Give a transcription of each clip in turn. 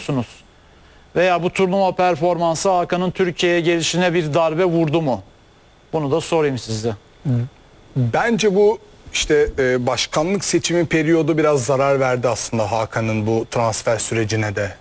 musunuz? Veya bu turnuva performansı Hakan'ın Türkiye'ye gelişine bir darbe vurdu mu? Bunu da sorayım size. Bence bu işte başkanlık seçimi periyodu biraz zarar verdi aslında Hakan'ın bu transfer sürecine de.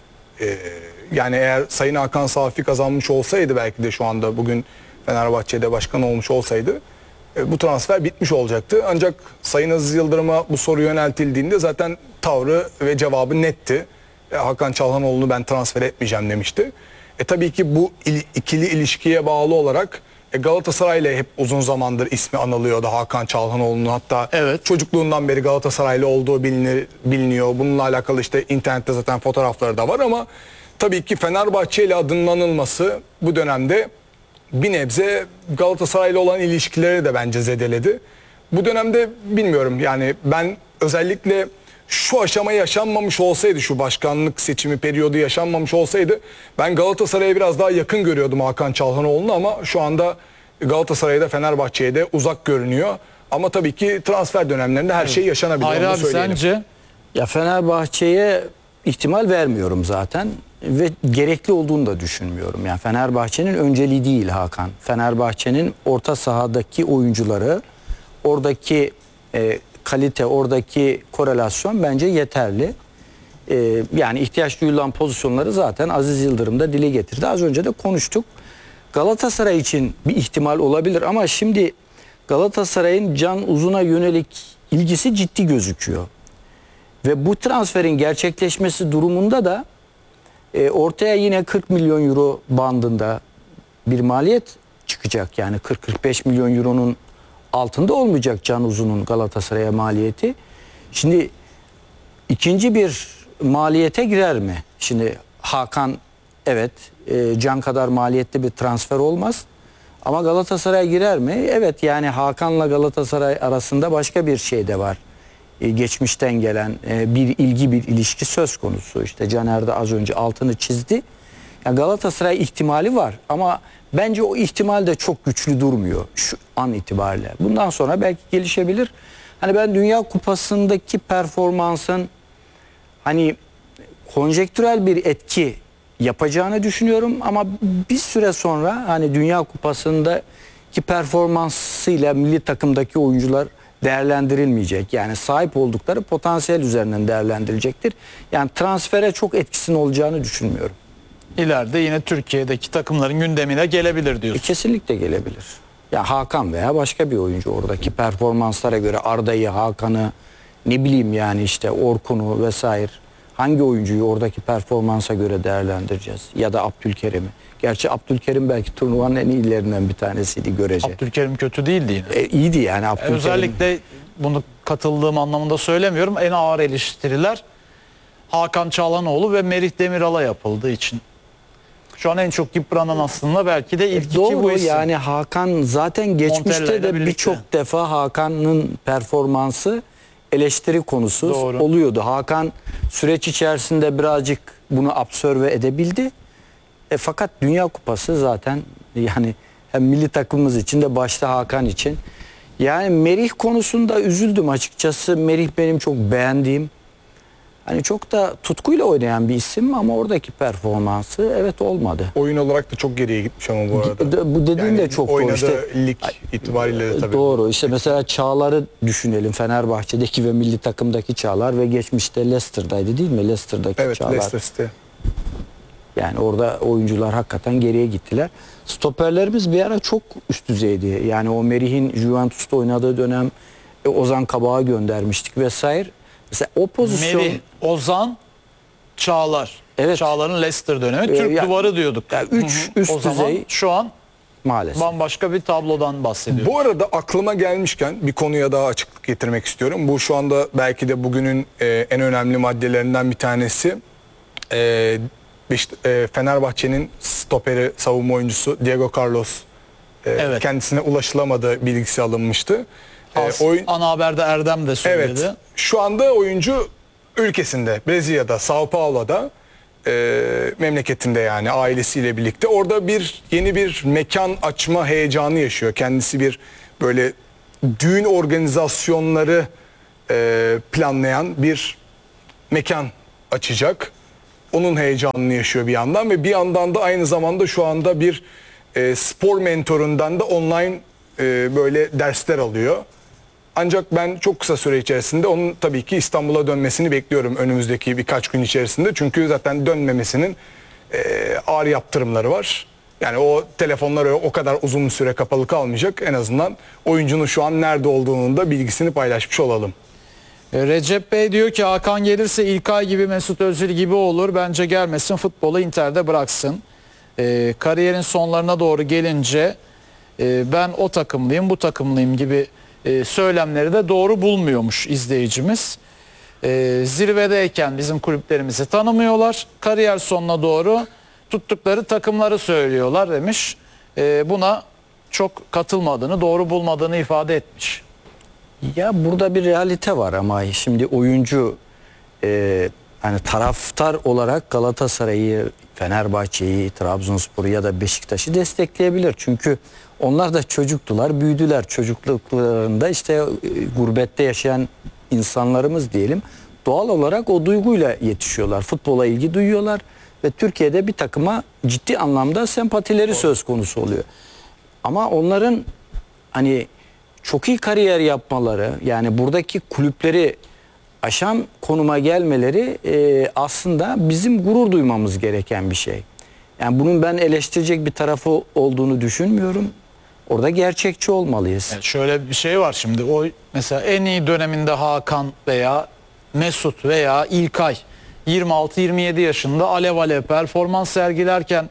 Yani eğer Sayın Hakan Safi kazanmış olsaydı, belki de şu anda bugün Fenerbahçe'de başkan olmuş olsaydı bu transfer bitmiş olacaktı. Ancak Sayın Aziz Yıldırım'a bu soru yöneltildiğinde zaten tavrı ve cevabı netti. Hakan Çalhanoğlu'nu ben transfer etmeyeceğim demişti. Tabii ki bu ikili ilişkiye bağlı olarak Galatasaray ile hep uzun zamandır ismi anılıyordu Hakan Çalhanoğlu'nun. Hatta çocukluğundan beri Galatasaraylı olduğu biliniyor. Bununla alakalı işte internette zaten fotoğrafları da var ama tabii ki Fenerbahçe ile adının anılması bu dönemde bir nebze Galatasaray'la olan ilişkileri de bence zedeledi. Bu dönemde bilmiyorum, yani ben özellikle şu aşama yaşanmamış olsaydı, şu başkanlık seçimi periyodu yaşanmamış olsaydı ben Galatasaray'a biraz daha yakın görüyordum Hakan Çalhanoğlu'nu, ama şu anda Galatasaray'da Fenerbahçe'ye de uzak görünüyor. Ama tabii ki transfer dönemlerinde her şey yaşanabilir. Hayır abi, sence? Ya Fenerbahçe'ye ihtimal vermiyorum zaten ve gerekli olduğunu da düşünmüyorum. Yani Fenerbahçe'nin önceliği değil Hakan. Fenerbahçe'nin orta sahadaki oyuncuları, oradaki kalite, oradaki korelasyon bence yeterli. Yani ihtiyaç duyulan pozisyonları zaten Aziz Yıldırım da dile getirdi. Az önce de konuştuk. Galatasaray için bir ihtimal olabilir ama şimdi Galatasaray'ın Can Uzun'a yönelik ilgisi ciddi gözüküyor. Ve bu transferin gerçekleşmesi durumunda da ortaya yine 40 milyon euro bandında bir maliyet çıkacak. Yani 40-45 milyon euronun altında olmayacak Can Uzun'un Galatasaray'a maliyeti. Şimdi ikinci bir maliyete girer mi? Şimdi Hakan, evet, Can kadar maliyetli bir transfer olmaz. Ama Galatasaray'a girer mi? Evet, yani Hakan'la Galatasaray arasında başka bir şey de var. Geçmişten gelen bir ilgi, bir ilişki söz konusu. İşte Caner de az önce altını çizdi. Yani Galatasaray ihtimali var ama bence o ihtimal de çok güçlü durmuyor şu an itibariyle. Bundan sonra belki gelişebilir. Hani ben Dünya Kupası'ndaki performansın hani konjektürel bir etki yapacağını düşünüyorum ama bir süre sonra hani Dünya Kupası'ndaki performansıyla milli takımdaki oyuncular değerlendirilmeyecek. Yani sahip oldukları potansiyel üzerinden değerlendirilecektir. Yani transfere çok etkisinin olacağını düşünmüyorum. İleride yine Türkiye'deki takımların gündemine gelebilir diyorsun. Kesinlikle gelebilir. Ya Hakan veya başka bir oyuncu oradaki performanslara göre Arda'yı, Hakan'ı, ne bileyim yani işte Orkun'u vesaire, hangi oyuncuyu oradaki performansa göre değerlendireceğiz? Ya da Abdülkerim'i. Gerçi Abdülkerim belki turnuvanın en iyilerinden bir tanesiydi görece. Abdülkerim kötü değildi yine. İyiydi yani Abdülkerim. Özellikle bunu katıldığım anlamında söylemiyorum. En ağır eleştiriler Hakan Çalhanoğlu ve Merih Demiral'a yapıldığı için. Şu an en çok yıpranan aslında belki de ilk iki doğru, bu isim. yani Hakan zaten geçmişte de birçok defa Hakan'ın performansı eleştiri konusu oluyordu. Hakan süreç içerisinde birazcık bunu absorbe edebildi. Fakat Dünya Kupası zaten yani hem milli takımımız için de başta Hakan için. Yani Merih konusunda üzüldüm açıkçası. Merih benim çok beğendiğim, hani çok da tutkuyla oynayan bir isim ama oradaki performansı evet olmadı. Oyun olarak da çok geriye gitmiş ama bu arada. Bu dediğin yani de çok doğru. İşte, lig itibariyle de tabii. Doğru. İşte mesela Çağlar'ı düşünelim. Fenerbahçe'deki ve milli takımdaki Çağlar ve geçmişte Leicester'daydı değil mi? Leicester'daki evet, Çağlar. Leicester City. Yani orada oyuncular hakikaten geriye gittiler. Stoperlerimiz bir ara çok üst düzeydi. Yani o Merih'in Juventus'ta oynadığı dönem Ozan Kabak'ı göndermiştik vesaire. Mesela o pozisyon... Merih, Ozan, Çağlar. Evet. Çağlar'ın Leicester dönemi. Türk duvarı diyorduk. Yani 3 üst o zaman düzey. Şu an maalesef bambaşka bir tablodan bahsediyoruz. Bu arada aklıma gelmişken bir konuya daha açıklık getirmek istiyorum. Bu şu anda belki de bugünün en önemli maddelerinden bir tanesi. Fenerbahçe'nin stoperi, savunma oyuncusu Diego Carlos kendisine ulaşılamadığı bilgisi alınmıştı. Ana haberde Erdem de söyledi. Evet. Şu anda oyuncu ülkesinde, Brezilya'da, Sao Paulo'da, memleketinde, yani ailesiyle birlikte orada yeni bir mekan açma heyecanı yaşıyor. Kendisi bir böyle düğün organizasyonları planlayan bir mekan açacak. onun heyecanını yaşıyor bir yandan ve bir yandan da aynı zamanda şu anda bir spor mentorundan da online böyle dersler alıyor. Ancak ben çok kısa süre içerisinde onun tabii ki İstanbul'a dönmesini bekliyorum önümüzdeki birkaç gün içerisinde. Çünkü zaten dönmemesinin ağır yaptırımları var. Yani o telefonlar o kadar uzun bir süre kapalı kalmayacak. En azından oyuncunun şu an nerede olduğunun da bilgisini paylaşmış olalım. Recep Bey diyor ki Hakan gelirse İlkay gibi, Mesut Özil gibi olur. Bence gelmesin, futbolu Inter'de bıraksın. Kariyerin sonlarına doğru gelince ben o takımlıyım, bu takımlıyım gibi söylemleri de doğru bulmuyormuş izleyicimiz. Zirvedeyken bizim kulüplerimizi tanımıyorlar. Kariyer sonuna doğru tuttukları takımları söylüyorlar demiş. Buna çok katılmadığını, doğru bulmadığını ifade etmiş. Ya burada bir realite var ama şimdi oyuncu hani taraftar olarak Galatasaray'ı, Fenerbahçe'yi, Trabzonspor'u ya da Beşiktaş'ı destekleyebilir. Çünkü onlar da çocuktular, büyüdüler. Çocukluklarında işte gurbette yaşayan insanlarımız diyelim. Doğal olarak o duyguyla yetişiyorlar. Futbola ilgi duyuyorlar ve Türkiye'de bir takıma ciddi anlamda sempatileri söz konusu oluyor. Ama onların hani çok iyi kariyer yapmaları, yani buradaki kulüpleri aşan konuma gelmeleri aslında bizim gurur duymamız gereken bir şey. Yani bunun ben eleştirecek bir tarafı olduğunu düşünmüyorum. Orada gerçekçi olmalıyız. Yani şöyle bir şey var şimdi. O mesela en iyi döneminde Hakan veya Mesut veya İlkay 26-27 yaşında alev alev performans sergilerken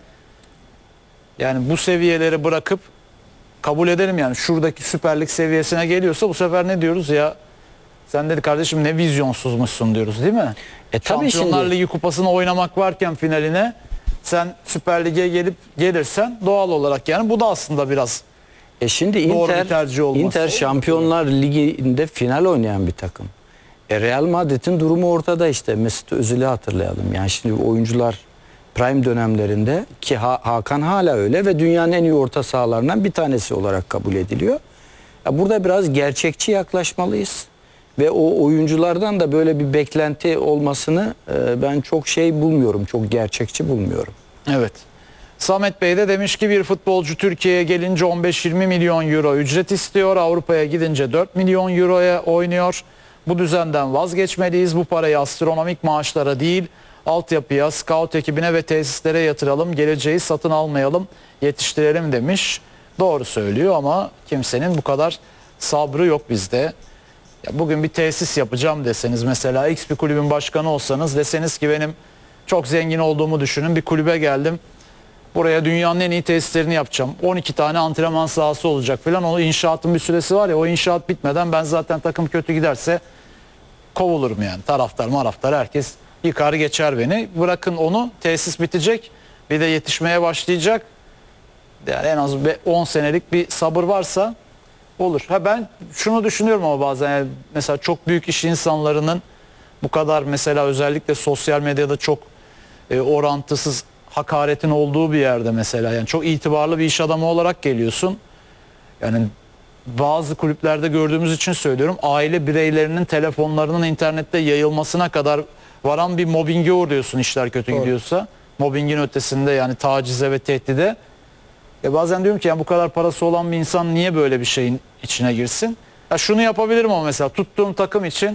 yani bu seviyeleri bırakıp kabul ederim yani şuradaki Süper Lig seviyesine geliyorsa bu sefer ne diyoruz ya, sen dedi kardeşim ne vizyonsuzmuşsun diyoruz değil mi? Tabii Şampiyonlar şimdi Ligi kupasını oynamak varken finaline sen Süper Lig'e gelirsen doğal olarak yani bu da aslında biraz şimdi doğru bir tercih olması. Inter Şampiyonlar Ligi'nde final oynayan bir takım. Real Madrid'in durumu ortada işte. Mesut Özil'i hatırlayalım. Yani şimdi oyuncular prime dönemlerinde ki Hakan hala öyle ve dünyanın en iyi orta sahalarından bir tanesi olarak kabul ediliyor. Ya burada biraz gerçekçi yaklaşmalıyız. Ve o oyunculardan da böyle bir beklenti olmasını ben çok bulmuyorum. Çok gerçekçi bulmuyorum. Evet. Samet Bey de demiş ki bir futbolcu Türkiye'ye gelince 15-20 milyon euro ücret istiyor. Avrupa'ya gidince 4 milyon euroya oynuyor. Bu düzenden vazgeçmeliyiz. Bu parayı astronomik maaşlara değil, altyapıya, scout ekibine ve tesislere yatıralım. Geleceği satın almayalım, yetiştirelim demiş. Doğru söylüyor ama kimsenin bu kadar sabrı yok bizde. Ya bugün bir tesis yapacağım deseniz, mesela X bir kulübün başkanı olsanız, deseniz ki benim çok zengin olduğumu düşünün, bir kulübe geldim. Buraya dünyanın en iyi tesislerini yapacağım. 12 tane antrenman sahası olacak falan. O inşaatın bir süresi var ya, o inşaat bitmeden ben zaten takım kötü giderse kovulurum yani. Taraftar herkes yıkar geçer beni. Bırakın onu, tesis bitecek. Bir de yetişmeye başlayacak. Yani en az 10 senelik bir sabır varsa olur. Ben şunu düşünüyorum ama bazen yani mesela çok büyük iş insanlarının bu kadar mesela özellikle sosyal medyada çok orantısız hakaretin olduğu bir yerde mesela yani çok itibarlı bir iş adamı olarak geliyorsun. Yani bazı kulüplerde gördüğümüz için söylüyorum, aile bireylerinin telefonlarının internette yayılmasına kadar varan bir mobbinge uğruyorsun işler kötü gidiyorsa. Mobbingin ötesinde yani tacize ve tehdide. Bazen diyorum ki yani bu kadar parası olan bir insan niye böyle bir şeyin içine girsin? Ya şunu yapabilirim ama mesela tuttuğum takım için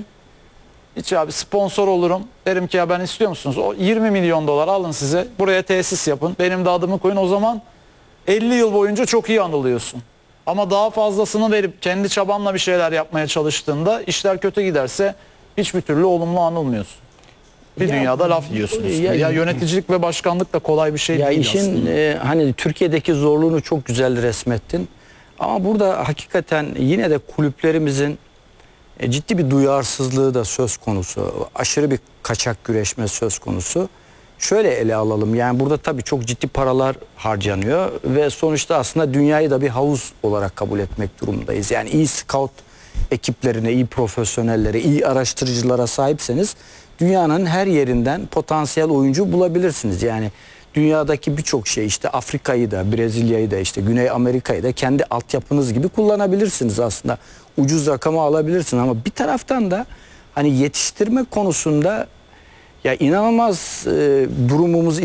hiç abi sponsor olurum. Derim ki ya ben istiyor musunuz? O 20 milyon dolar alın size. Buraya tesis yapın. Benim de adımı koyun. O zaman 50 yıl boyunca çok iyi anılıyorsun. Ama daha fazlasını verip kendi çabanla bir şeyler yapmaya çalıştığında işler kötü giderse hiçbir türlü olumlu anılmıyorsun. Bir dünyada laf yiyorsunuz. Ya yöneticilik ve başkanlık da kolay bir şey değil işin aslında. hani Türkiye'deki zorluğunu çok güzel resmettin. Ama burada hakikaten yine de kulüplerimizin ciddi bir duyarsızlığı da söz konusu. Aşırı bir kaçak güreşme söz konusu. Şöyle ele alalım. Yani burada tabii çok ciddi paralar harcanıyor ve sonuçta aslında dünyayı da bir havuz olarak kabul etmek durumundayız. Yani iyi scout ekiplerine, iyi profesyonellere, iyi araştırıcılara sahipseniz dünyanın her yerinden potansiyel oyuncu bulabilirsiniz. Yani dünyadaki birçok şey, işte Afrika'yı da, Brezilya'yı da, işte Güney Amerika'yı da kendi altyapınız gibi kullanabilirsiniz aslında. Ucuz rakama alabilirsiniz ama bir taraftan da hani yetiştirme konusunda Ya inanılmaz durumumuz